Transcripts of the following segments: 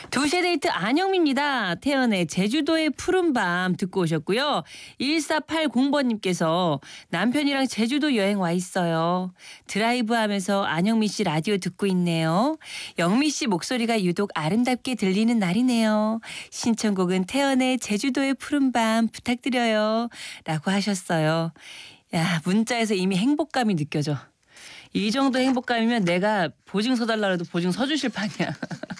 2시에 데이트 안영미입니다. 태연의 제주도의 푸른밤 듣고 오셨고요. 1480번님께서 남편이랑 제주도 여행 와 있어요. 드라이브하면서 안영미 씨 라디오 듣고 있네요. 영미 씨 목소리가 유독 아름답게 들리는 날이네요. 신청곡은 태연의 제주도의 푸른밤 부탁드려요. 라고 하셨어요. 야, 문자에서 이미 행복감이 느껴져. 이 정도 행복감이면 내가 보증 서달라 해도 보증 서주실 판이야.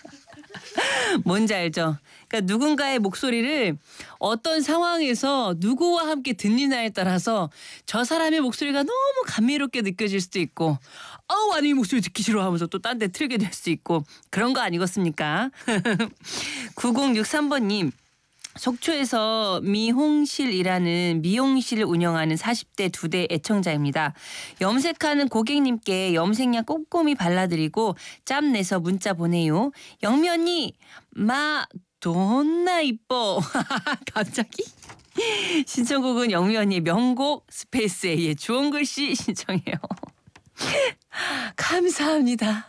뭔지 알죠? 그러니까 누군가의 목소리를 어떤 상황에서 누구와 함께 듣느냐에 따라서 저 사람의 목소리가 너무 감미롭게 느껴질 수도 있고 아니 이 목소리 듣기 싫어 하면서 또 딴 데 틀게 될 수도 있고 그런 거 아니겠습니까? 9063번님. 속초에서 미홍실이라는 미용실을 운영하는 40대 2대 애청자입니다. 염색하는 고객님께 염색약 꼼꼼히 발라드리고 짬 내서 문자 보내요. 영미 언니 마돈나 이뻐. 갑자기? 신청곡은 영미 언니의 명곡 스페이스 A의 주원글씨 신청해요. 감사합니다.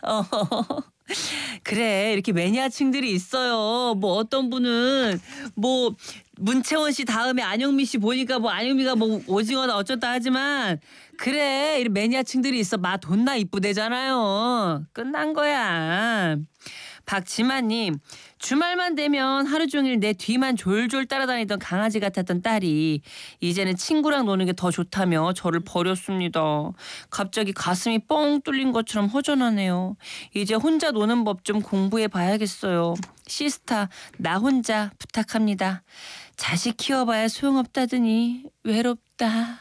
그래 이렇게 매니아층들이 있어요. 뭐 어떤 분은 뭐 문채원 씨 다음에 안영미 씨 보니까 뭐 안영미가 뭐 오징어나 어쩌다 하지만 그래 이런 매니아층들이 있어. 마돈나 이쁘대잖아요. 끝난 거야. 박지만님. 주말만 되면 하루 종일 내 뒤만 졸졸 따라다니던 강아지 같았던 딸이 이제는 친구랑 노는 게 더 좋다며 저를 버렸습니다. 갑자기 가슴이 뻥 뚫린 것처럼 허전하네요. 이제 혼자 노는 법 좀 공부해 봐야겠어요. 시스타 나 혼자 부탁합니다. 자식 키워봐야 소용없다더니 외롭다.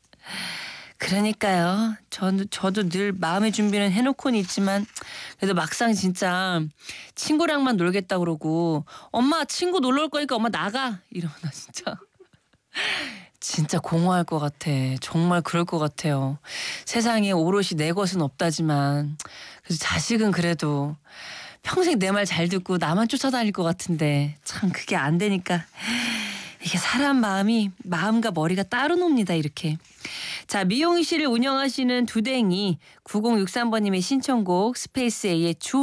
그러니까요. 저도 늘 마음의 준비는 해놓고는 있지만 그래도 막상 진짜 친구랑만 놀겠다 그러고 엄마 친구 놀러 올 거니까 엄마 나가 이러면 나 진짜 공허할 것 같아. 정말 그럴 것 같아요. 세상에 오롯이 내 것은 없다지만 그래서 자식은 그래도 평생 내 말 잘 듣고 나만 쫓아다닐 것 같은데 참 그게 안 되니까 이게 사람 마음과 머리가 따로 놉니다. 이렇게. 자, 미용실을 운영하시는 두댕이 9063번님의 신청곡 스페이스 A의 주